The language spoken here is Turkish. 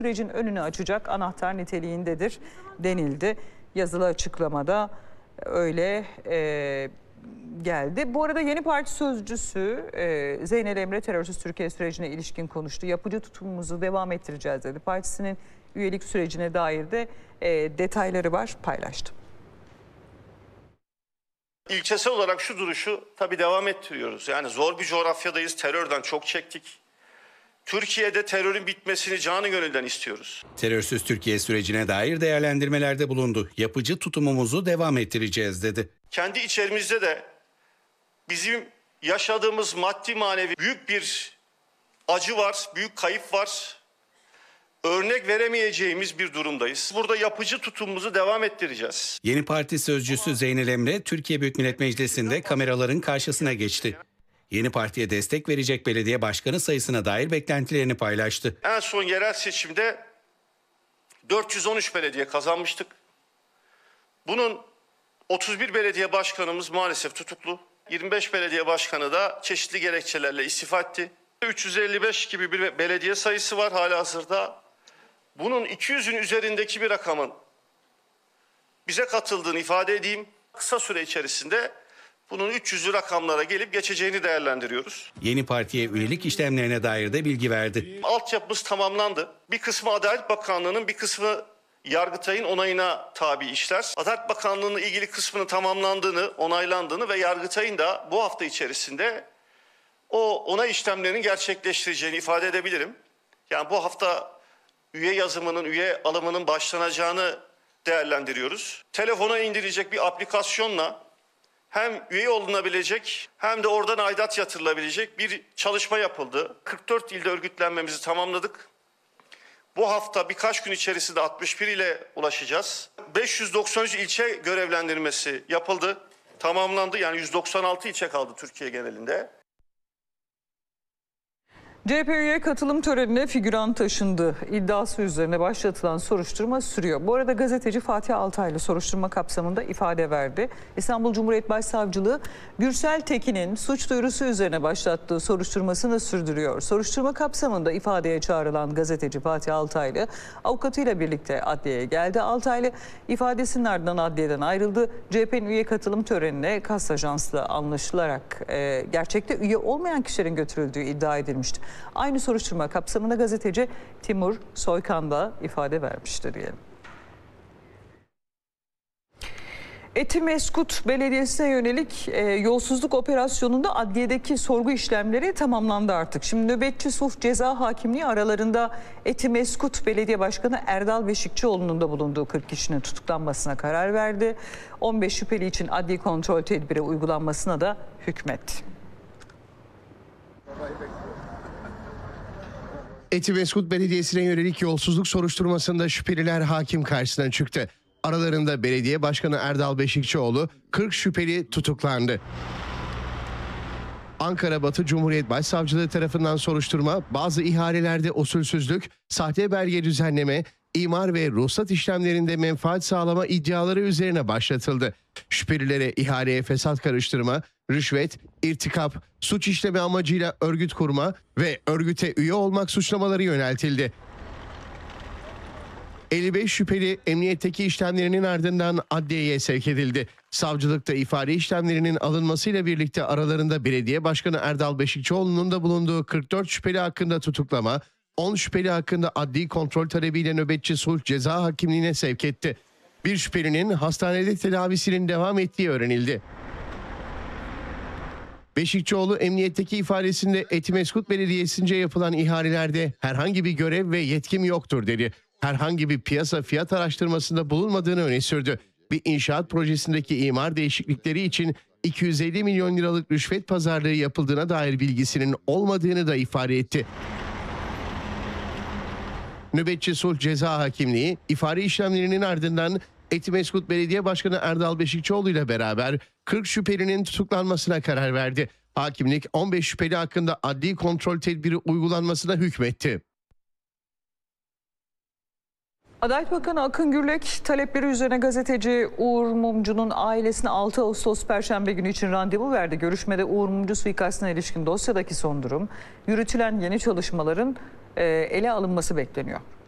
sürecin önünü açacak anahtar niteliğindedir denildi. Yazılı açıklamada öyle geldi. Bu arada Yeni Parti sözcüsü Zeynel Emre terörsüz Türkiye sürecine ilişkin konuştu. Yapıcı tutumumuzu devam ettireceğiz dedi. Partisinin üyelik sürecine dair de detayları var, paylaştım. İlkesel olarak şu duruşu tabii devam ettiriyoruz. Yani zor bir coğrafyadayız, terörden çok çektik. Türkiye'de terörün bitmesini canı gönülden istiyoruz. Terörsüz Türkiye sürecine dair değerlendirmelerde bulundu. Yapıcı tutumumuzu devam ettireceğiz dedi. Kendi içerimizde de bizim yaşadığımız maddi manevi büyük bir acı var, büyük kayıp var. Örnek veremeyeceğimiz bir durumdayız. Burada yapıcı tutumumuzu devam ettireceğiz. Yeni Parti sözcüsü Zeynel Emre, Türkiye Büyük Millet Meclisi'nde kameraların karşısına geçti. Yeni Parti'ye destek verecek belediye başkanı sayısına dair beklentilerini paylaştı. En son yerel seçimde 413 belediye kazanmıştık. Bunun 31 belediye başkanımız maalesef tutuklu. 25 belediye başkanı da çeşitli gerekçelerle istifa etti. 355 gibi bir belediye sayısı var halihazırda. Bunun 200'ün üzerindeki bir rakamın bize katıldığını ifade edeyim. Kısa süre içerisinde bunun 300'lü rakamlara gelip geçeceğini değerlendiriyoruz. Yeni Parti'ye üyelik işlemlerine dair de bilgi verdi. Altyapımız tamamlandı. Bir kısmı Adalet Bakanlığı'nın, bir kısmı Yargıtay'ın onayına tabi işler. Adalet Bakanlığı'nın ilgili kısmının tamamlandığını, onaylandığını ve Yargıtay'ın da bu hafta içerisinde o onay işlemlerinin gerçekleştireceğini ifade edebilirim. Yani bu hafta üye yazımının, üye alımının başlanacağını değerlendiriyoruz. Telefona indirilecek bir aplikasyonla hem üye olunabilecek hem de oradan aidat yatırılabilecek bir çalışma yapıldı. 44 ilde örgütlenmemizi tamamladık. Bu hafta birkaç gün içerisinde 61 ile ulaşacağız. 593 ilçe görevlendirmesi yapıldı, tamamlandı. Yani 196 ilçe kaldı Türkiye genelinde. CHP üye katılım törenine figüran taşındı. İddiası üzerine başlatılan soruşturma sürüyor. Bu arada gazeteci Fatih Altaylı soruşturma kapsamında ifade verdi. İstanbul Cumhuriyet Başsavcılığı Gürsel Tekin'in suç duyurusu üzerine başlattığı soruşturmasını sürdürüyor. Soruşturma kapsamında ifadeye çağrılan gazeteci Fatih Altaylı avukatıyla birlikte adliyeye geldi. Altaylı ifadesinin ardından adliyeden ayrıldı. CHP'nin üye katılım törenine KAS Ajans'la anlaşılarak gerçekte üye olmayan kişilerin götürüldüğü iddia edilmişti. Aynı soruşturma kapsamında gazeteci Timur Soykan da ifade vermiştir diyelim. Etimeskut Belediyesi'ne yönelik yolsuzluk operasyonunda adliyedeki sorgu işlemleri tamamlandı artık. Şimdi nöbetçi sulh ceza hakimliği aralarında Etimeskut Belediye Başkanı Erdal Beşikçioğlu'nun da bulunduğu 40 kişinin tutuklanmasına karar verdi. 15 şüpheli için adli kontrol tedbiri uygulanmasına da hükmetti. Etimeskut Belediyesi'ne yönelik yolsuzluk soruşturmasında şüpheliler hakim karşısına çıktı. Aralarında belediye başkanı Erdal Beşikçioğlu, 40 şüpheli tutuklandı. Ankara Batı Cumhuriyet Başsavcılığı tarafından soruşturma, bazı ihalelerde usulsüzlük, sahte belge düzenleme, imar ve ruhsat işlemlerinde menfaat sağlama iddiaları üzerine başlatıldı. Şüphelilere ihaleye fesat karıştırma, rüşvet, irtikap, suç işleme amacıyla örgüt kurma ve örgüte üye olmak suçlamaları yöneltildi. 55 şüpheli emniyetteki işlemlerinin ardından adliyeye sevk edildi. Savcılıkta ifade işlemlerinin alınmasıyla birlikte aralarında belediye başkanı Erdal Beşikçioğlu'nun da bulunduğu 44 şüpheli hakkında tutuklama, 10 şüpheli hakkında adli kontrol talebiyle nöbetçi sulh ceza hakimliğine sevk etti. Bir şüphelinin hastanede tedavisinin devam ettiği öğrenildi. Beşikçioğlu emniyetteki ifadesinde Etimeskut Belediyesi'nce yapılan ihalelerde herhangi bir görev ve yetkim yoktur dedi. Herhangi bir piyasa fiyat araştırmasında bulunmadığını öne sürdü. Bir inşaat projesindeki imar değişiklikleri için 250 milyon liralık rüşvet pazarlığı yapıldığına dair bilgisinin olmadığını da ifade etti. Nöbetçi sulh ceza hakimliği ifade işlemlerinin ardından Etimeskut Belediye Başkanı Erdal Beşikçioğlu ile beraber 40 şüphelinin tutuklanmasına karar verdi. Hakimlik 15 şüpheli hakkında adli kontrol tedbiri uygulanmasına hükmetti. Adalet Bakanı Akın Gürlek talepleri üzerine gazeteci Uğur Mumcu'nun ailesine 6 Ağustos Perşembe günü için randevu verdi. Görüşmede Uğur Mumcu suikastine ilişkin dosyadaki son durum, yürütülen yeni çalışmaların ele alınması bekleniyor.